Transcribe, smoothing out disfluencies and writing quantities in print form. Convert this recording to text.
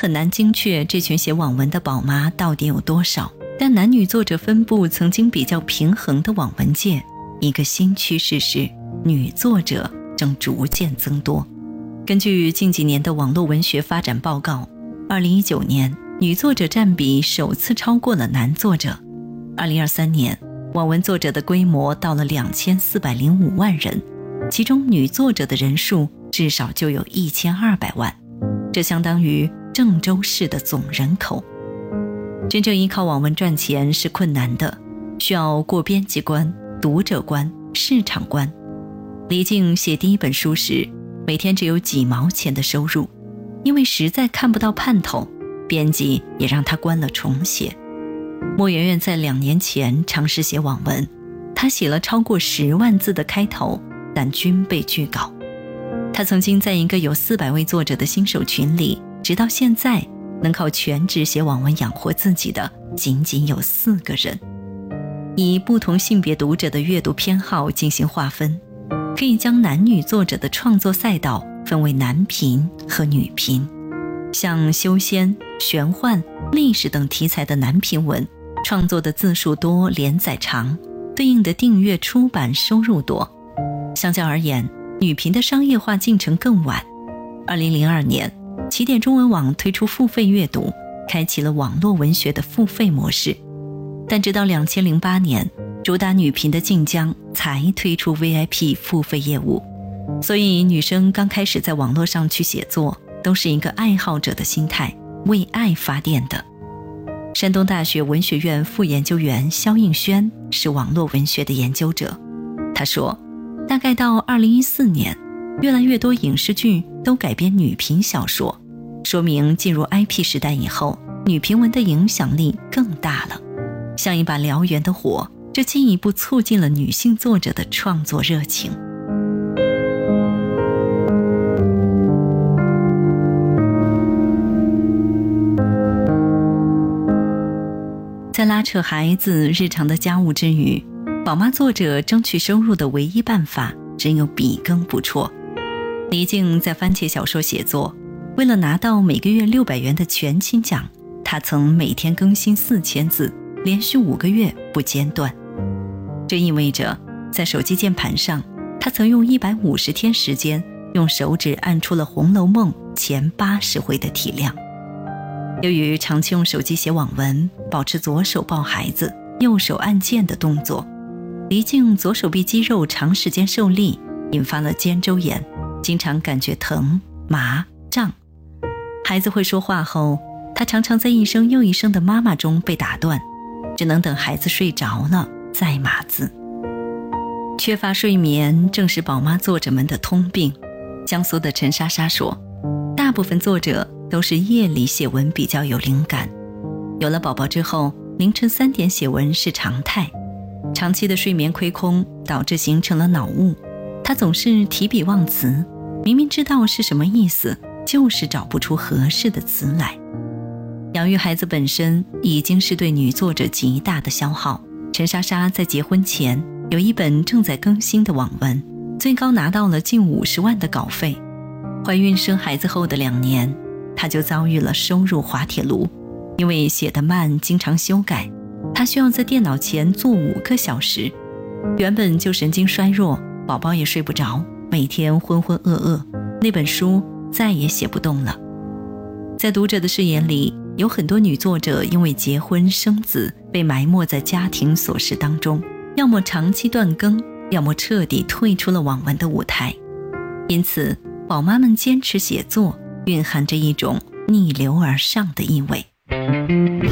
很难精确这群写网文的宝妈到底有多少，但男女作者分布曾经比较平衡的网文界，一个新趋势是女作者正逐渐增多。根据近几年的网络文学发展报告，2019年女作者占比首次超过了男作者。2023年网文作者的规模到了2405万人，其中女作者的人数至少就有1200万，这相当于郑州市的总人口。真正依靠网文赚钱是困难的，需要过编辑关、读者关、市场关。黎静写第一本书时，每天只有几毛钱的收入，因为实在看不到盼头，编辑也让他关了重写。莫媛媛在2年前尝试写网文，她写了超过10万字的开头，但均被拒稿。她曾经在一个有400位作者的新手群里，直到现在能靠全职写网文养活自己的仅仅有4个人。以不同性别读者的阅读偏好进行划分，可以将男女作者的创作赛道分为男频和女频。像修仙、玄幻、历史等题材的男频文，创作的字数多，连载长，对应的订阅出版收入多。相较而言，女频的商业化进程更晚。2002年，起点中文网推出付费阅读，开启了网络文学的付费模式。但直到2008年，主打女频的晋江才推出 VIP 付费业务。所以女生刚开始在网络上去写作，都是一个爱好者的心态，为爱发电的。山东大学文学院副研究员肖应轩是网络文学的研究者，他说，大概到2014年，越来越多影视剧都改编女频小说，说明进入 IP 时代以后，女频文的影响力更大了，像一把燎原的火，这进一步促进了女性作者的创作热情。在拉扯孩子日常的家务之余，宝妈作者争取收入的唯一办法只有笔耕不辍。黎静在番茄小说写作，为了拿到每个月600元的全勤奖，她曾每天更新4000字，连续5个月不间断。这意味着在手机键盘上，她曾用150天时间用手指按出了《红楼梦》前80回的体量。由于长期用手机写网文，保持左手抱孩子右手按键的动作，黎静左手臂肌肉长时间受力，引发了肩周炎，经常感觉疼、麻、胀。孩子会说话后，他常常在一声又一声的妈妈中被打断，只能等孩子睡着了再码字。缺乏睡眠正是宝妈作者们的通病。江苏的陈莎莎说，大部分作者都是夜里写文比较有灵感，有了宝宝之后，凌晨3点写文是常态。长期的睡眠亏空导致形成了脑雾，他总是提笔忘词，明明知道是什么意思，就是找不出合适的词来。养育孩子本身已经是对女作者极大的消耗。陈莎莎在结婚前有一本正在更新的网文，最高拿到了近50万的稿费。怀孕生孩子后的2年，她就遭遇了收入滑铁卢，因为写得慢，经常修改，她需要在电脑前坐5个小时。原本就神经衰弱，宝宝也睡不着，每天浑浑噩噩，那本书再也写不动了。在读者的视野里，有很多女作者因为结婚生子被埋没在家庭琐事当中，要么长期断更，要么彻底退出了网文的舞台。因此宝妈们坚持写作，蕴含着一种逆流而上的意味。